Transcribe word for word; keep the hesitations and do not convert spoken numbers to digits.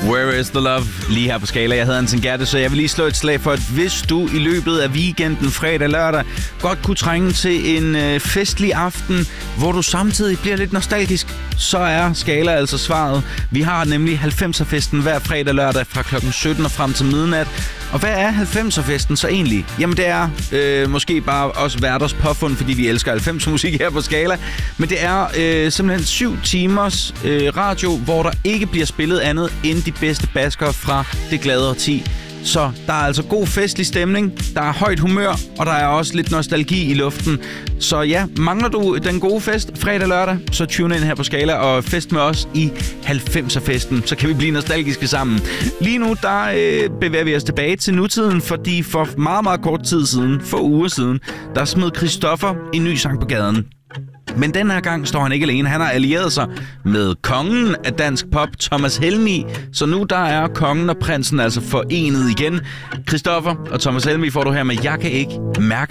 Where is the love? Lige her på Skala. Jeg hedder Anton Gerte, så jeg vil lige slå et slag for, at hvis du i løbet af weekenden, fredag lørdag, godt kunne trænge til en øh, festlig aften, hvor du samtidig bliver lidt nostalgisk, så er Skala altså svaret. Vi har nemlig halvfemser-festen hver fredag lørdag fra klokken sytten og frem til midnat. Og hvad er halvfemser-festen så egentlig? Jamen det er øh, måske bare os værters påfund, fordi vi elsker halvfemser-musik her på Skala. Men det er øh, simpelthen syv timers øh, radio, hvor der ikke bliver spillet andet end de bedste baskere fra det glade årti. Så der er altså god festlig stemning, der er højt humør, og der er også lidt nostalgi i luften. Så ja, mangler du den gode fest fredag lørdag, så tune ind her på Skala og fest med os i halvfemser-festen, så kan vi blive nostalgiske sammen. Lige nu, der øh, bevæger vi os tilbage til nutiden, fordi for meget, meget kort tid siden, for uger siden, der smed Christoffer en ny sang på gaden. Men den her gang står han ikke alene. Han har allieret sig med kongen af dansk pop, Thomas Helmig. Så nu der er kongen og prinsen altså forenet igen. Christoffer og Thomas Helmig får du her med Jeg kan ikke mærke